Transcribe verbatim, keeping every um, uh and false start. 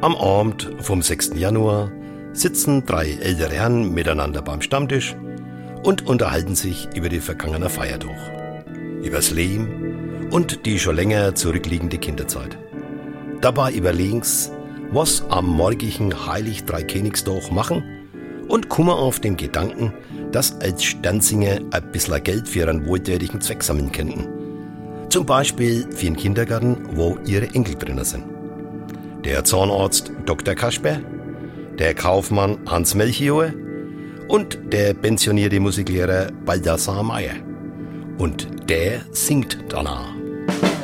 Am Abend vom sechsten Januar sitzen drei ältere Herren miteinander beim Stammtisch und unterhalten sich über die vergangene Feiertag, übers Leben und die schon länger zurückliegende Kinderzeit. Dabei überlegen sie, was am morgigen Heilig-Dreikönigstag machen und kommen auf den Gedanken, dass als Sternsinger ein bisschen Geld für einen wohltätigen Zweck sammeln könnten. Zum Beispiel für den Kindergarten, wo ihre Enkel drinnen sind. Der Zahnarzt Doktor Kasper, der Kaufmann Hans Melchior und der pensionierte Musiklehrer Balthasar Meyer. Und der singt danach.